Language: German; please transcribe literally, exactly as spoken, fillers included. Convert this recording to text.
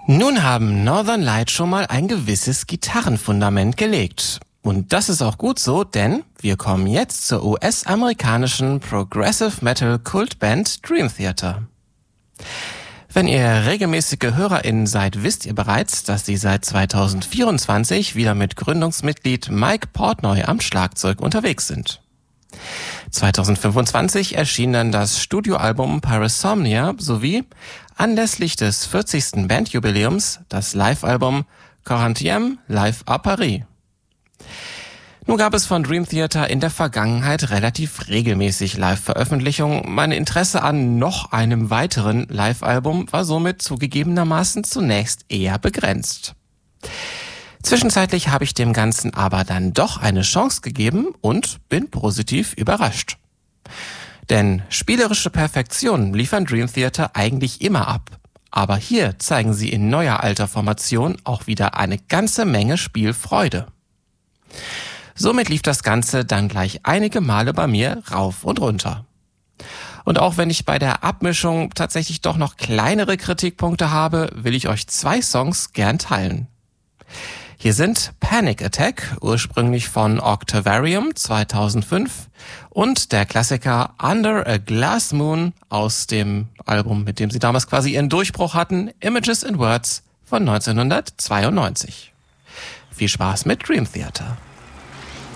Nun haben Northern Light schon mal ein gewisses Gitarrenfundament gelegt. Und das ist auch gut so, denn wir kommen jetzt zur U S-amerikanischen Progressive Metal Kultband Dream Theater. Wenn ihr regelmäßige HörerInnen seid, wisst ihr bereits, dass sie seit zweitausendvierundzwanzig wieder mit Gründungsmitglied Mike Portnoy am Schlagzeug unterwegs sind. zweitausendfünfundzwanzig erschien dann das Studioalbum Parasomnia sowie anlässlich des vierzigsten Bandjubiläums das Live-Album Quarantième Live à Paris. Nun gab es von Dream Theater in der Vergangenheit relativ regelmäßig Live-Veröffentlichungen. Mein Interesse an noch einem weiteren Live-Album war somit zugegebenermaßen zunächst eher begrenzt. Zwischenzeitlich habe ich dem Ganzen aber dann doch eine Chance gegeben und bin positiv überrascht. Denn spielerische Perfektion liefern Dream Theater eigentlich immer ab. Aber hier zeigen sie in neuer alter Formation auch wieder eine ganze Menge Spielfreude. Somit lief das Ganze dann gleich einige Male bei mir rauf und runter. Und auch wenn ich bei der Abmischung tatsächlich doch noch kleinere Kritikpunkte habe, will ich euch zwei Songs gern teilen. Hier sind Panic Attack, ursprünglich von Octavarium zweitausendfünf, und der Klassiker Under a Glass Moon aus dem Album, mit dem sie damals quasi ihren Durchbruch hatten, Images and Words von neunzehnhundertzweiundneunzig. Viel Spaß mit Dream Theater.